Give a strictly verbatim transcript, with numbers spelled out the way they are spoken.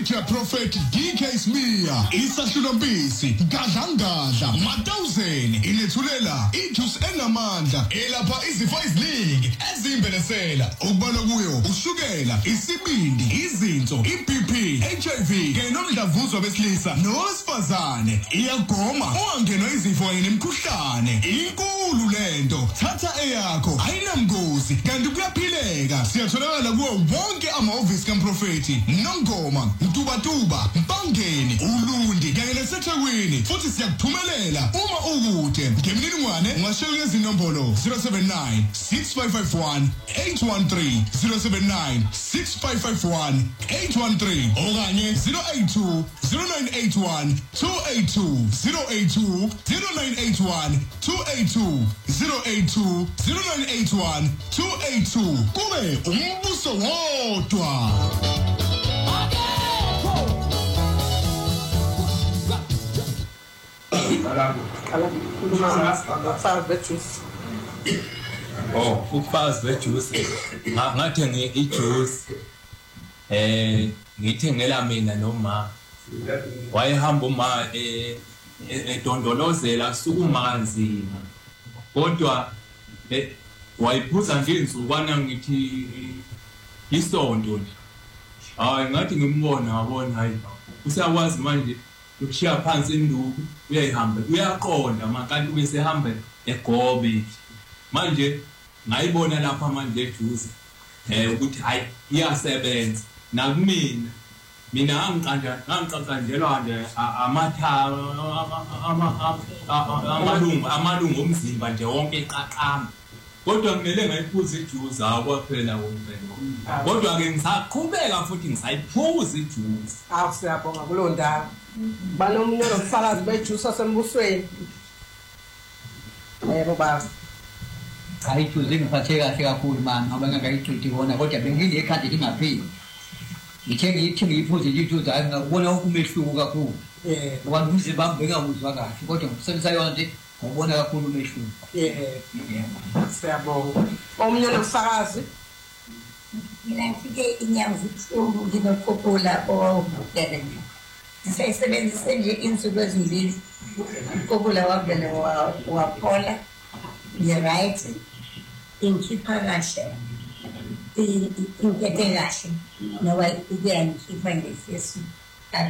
Media Prophet D K Smear, Isahlulombisi, Gadlangadla, Matawzen, Ilethulela, Ijus enamandla, elapha izifo eziningi, ezimbenesela, okubalwa kuyo, ushukela, isibindi, izinso, I-B P, H I V, kanye nomdlavuzo besilisa, nowesifazane, iyagoma, ungangenwa izifo kanye nemikhuhlane, inkulu lento, thatha eyakho, ayinamgozi, kanti kuyaphileka, siyatholakala kuwo wonke amahhovisi kaMprofethi, Nongoma, Mtubatuba, Mpangeni, Ulundi, kanye naseThekwini, futhi siyakuthumelela uma ukude. Ngemininingwane ungashayela lezi nombolo zero seven nine six five five one eight one three zero seven nine six five five one eight one three okanye zero eight two zero nine eight one two eight two zero eight two zero nine eight one two eight two zero eight two zero nine eight one two eight two kube umbuso wodwa. Oh, ufazi wejuice ngathenge ijuice eh ngithengela mina noma wayehamba uma eh edondolozela sukumanzi kodwa wayiphuza nje insukwana ngithi isonto nje hayi ngathi ngimbona ngabona hayi usakwazi manje ukushiya phansi induku uyayihamba uyaqonda makanti ubesehamba egobe manje ngayibona lapha manje ejuice eh ukuthi hayi iyasebenza nakumina mina angiqanja angiqanjelwa nje amatha amalungu amalungu omzimba nje wonke eqaqama kodwa kumele ngayiphuza ijuice akwaphela wonke kodwa ke ngisaqhubeka futhi ngisayiphuza ijuice awu siyabonga kulo ndawo banomnye lofakazi bejuice asembusweni yebo baba hayi ijuice ngiphathe kahle kakhulu manje ngoba ngakayichithi wona kodwa bengile ekhadi lingapheli ngithe ngithi ngiyiphuze ijuice hayi ngakubona umehluko kakhulu eh ngoba umzimba wami bengawuzwa kahle kodwa ngisebenzisa yona nje ngibona kakhulu umehluko eh siyabonga omnye lofakazi mina ngifike inyanga zibuhlungu nginokukhuphula obudelenye ngisayisebenzise nje insuku ezimbili ukukhuphula wavele waphola nge-right inkhipha kahle ingiphethe kahle noba ikuyangikhipha ngefesu